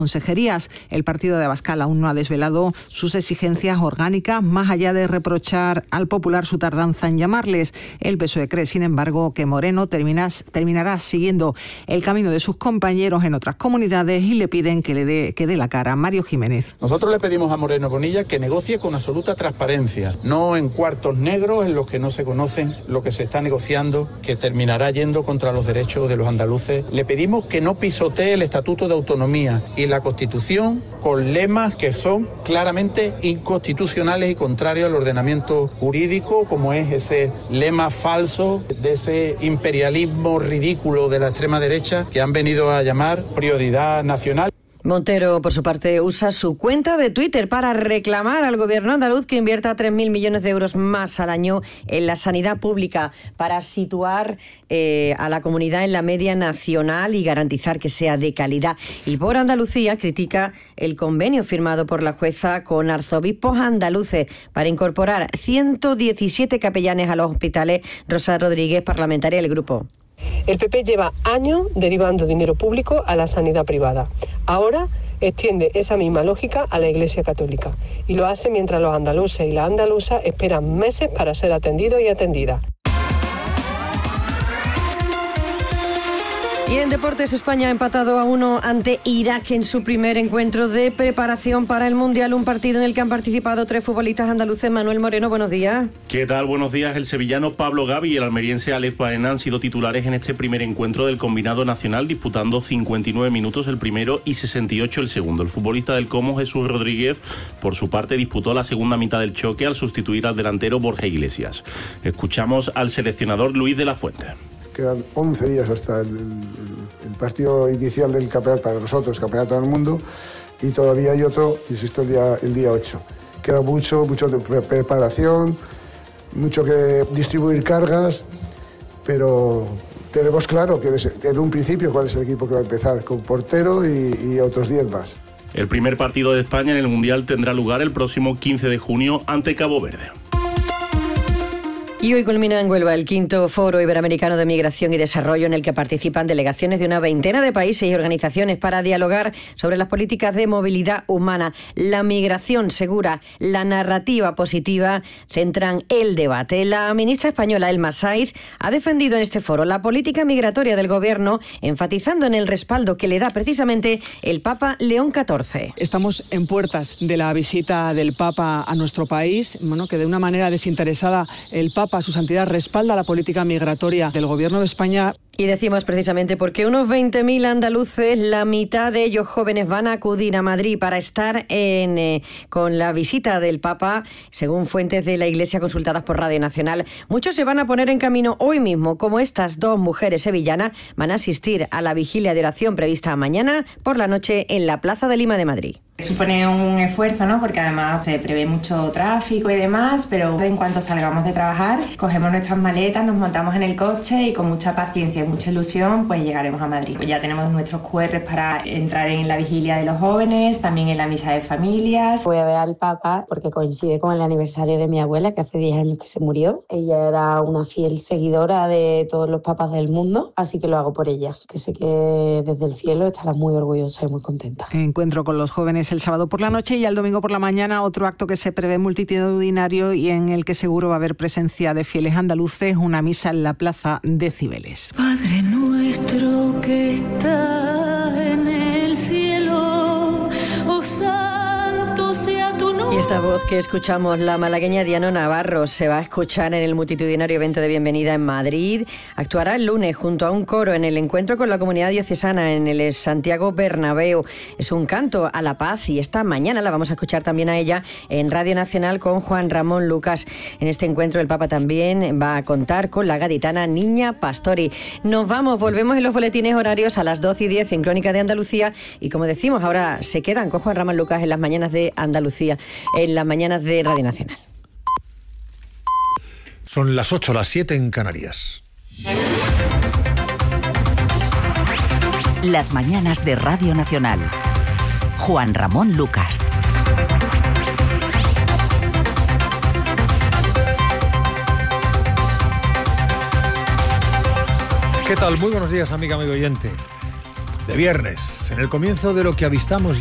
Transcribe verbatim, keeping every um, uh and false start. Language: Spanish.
consejerías. El partido de Abascal aún no ha desvelado sus exigencias orgánicas, más allá de reprochar al Popular su tardanza en llamarles. El P S O E cree, sin embargo, que Moreno termina, terminará siguiendo el camino de sus compañeros en otras comunidades y le piden que le dé, que dé la cara. Mario Jiménez. Nosotros le pedimos a Moreno Bonilla que negocie con absoluta transparencia, no en cuartos negros en los que no se conocen lo que se está negociando, que terminará yendo contra los derechos de los andaluces. Le pedimos que no pisotee el Estatuto de Autonomía y la Constitución con lemas que son claramente inconstitucionales y contrarios al ordenamiento jurídico, como es ese lema falso de ese imperialismo ridículo de la extrema derecha que han venido a llamar prioridad nacional. Montero, por su parte, usa su cuenta de Twitter para reclamar al gobierno andaluz que invierta tres mil millones de euros más al año en la sanidad pública para situar eh, a la comunidad en la media nacional y garantizar que sea de calidad. Y por Andalucía critica el convenio firmado por la jueza con arzobispos andaluces para incorporar ciento diecisiete capellanes a los hospitales. Rosa Rodríguez, parlamentaria del Grupo. El P P lleva años derivando dinero público a la sanidad privada. Ahora extiende esa misma lógica a la Iglesia Católica y lo hace mientras los andaluces y las andaluzas esperan meses para ser atendidos y atendidas. Y en deportes, España ha empatado a uno ante Irak en su primer encuentro de preparación para el Mundial, un partido en el que han participado tres futbolistas andaluces. Manuel Moreno, buenos días. ¿Qué tal? Buenos días. El sevillano Pablo Gavi y el almeriense Alex Baena han sido titulares en este primer encuentro del combinado nacional, disputando cincuenta y nueve minutos el primero y sesenta y ocho el segundo. El futbolista del Como, Jesús Rodríguez, por su parte, disputó la segunda mitad del choque al sustituir al delantero Borja Iglesias. Escuchamos al seleccionador Luis de la Fuente. Quedan once días hasta el, el, el partido inicial del campeonato para nosotros, campeonato del mundo, y todavía hay otro, insisto, el día, el día ocho. Queda mucho, mucho de preparación, mucho que distribuir cargas, pero tenemos claro que en un principio cuál es el equipo que va a empezar, con portero y, y otros diez más. El primer partido de España en el Mundial tendrá lugar el próximo quince de junio ante Cabo Verde. Y hoy culmina en Huelva el quinto Foro Iberoamericano de Migración y Desarrollo, en el que participan delegaciones de una veintena de países y organizaciones para dialogar sobre las políticas de movilidad humana. La migración segura, la narrativa positiva centran el debate. La ministra española Elma Saiz ha defendido en este foro la política migratoria del Gobierno, enfatizando en el respaldo que le da precisamente el Papa León catorce. Estamos en puertas de la visita del Papa a nuestro país, bueno, que de una manera desinteresada el Papa, su santidad, respalda la política migratoria del Gobierno de España. Y decimos precisamente porque unos veinte mil andaluces, la mitad de ellos jóvenes, van a acudir a Madrid para estar en, eh, con la visita del Papa, según fuentes de la Iglesia consultadas por Radio Nacional. Muchos se van a poner en camino hoy mismo, como estas dos mujeres sevillanas van a asistir a la vigilia de oración prevista mañana por la noche en la Plaza de Lima de Madrid. Supone un esfuerzo, ¿no? Porque además se prevé mucho tráfico y demás, pero en cuanto salgamos de trabajar, cogemos nuestras maletas, nos montamos en el coche y con mucha paciencia y mucha ilusión, pues llegaremos a Madrid. Pues ya tenemos nuestros cu erres para entrar en la vigilia de los jóvenes, también en la misa de familias. Voy a ver al Papa porque coincide con el aniversario de mi abuela, que hace diez años que se murió. Ella era una fiel seguidora de todos los papas del mundo, así que lo hago por ella, que sé que desde el cielo estará muy orgullosa y muy contenta. Encuentro con los jóvenes el sábado por la noche y el domingo por la mañana otro acto que se prevé multitudinario y en el que seguro va a haber presencia de fieles andaluces, una misa en la plaza de Cibeles. Padre nuestro que estás en el cielo, oh santo sea tu nombre. Y esta voz que escuchamos, la malagueña Diana Navarro, se va a escuchar en el multitudinario evento de bienvenida en Madrid. Actuará el lunes junto a un coro en el encuentro con la comunidad diocesana en el Santiago Bernabéu. Es un canto a la paz y esta mañana la vamos a escuchar también a ella en Radio Nacional con Juan Ramón Lucas. En este encuentro el Papa también va a contar con la gaditana Niña Pastori. Nos vamos, volvemos en los boletines horarios a las doce y diez en Crónica de Andalucía y como decimos, ahora se quedan con Juan Ramón Lucas en las mañanas de Andalucía, en las mañanas de Radio Nacional. Son las ocho, las siete en Canarias. Las mañanas de Radio Nacional. Juan Ramón Lucas. ¿Qué tal? Muy buenos días, amiga, amigo oyente. De viernes. En el comienzo de lo que avistamos